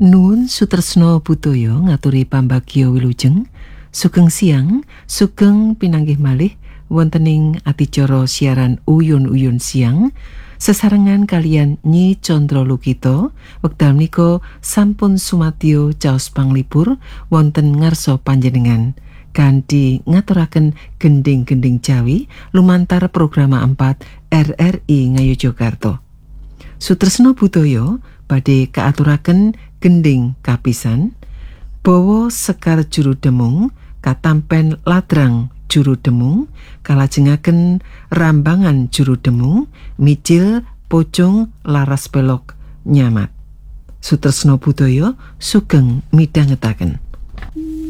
Nuwun Sutresna Budaya ngaturi pambagya wilujeng. Sugeng siang, sugeng pinanggih malih wonten ing adicara siaran Uyun-uyun siang sesarengan kalian Nyi Condro Lukito. Wekdal menika sampun sumadyo caos panglipur wonten ngarsa panjenengan kanthi ngaturaken gending-gending Jawi lumantar program 4 RRI Ngayogyakarta. Sutresna Budaya badhe kaaturaken gending kapisan bawa sekar juru demung katampen ladrang juru demung kalajengaken rambangan juru demung mijil pocong laras pelok nyamat. Sutresna Budaya sugeng midhangetaken.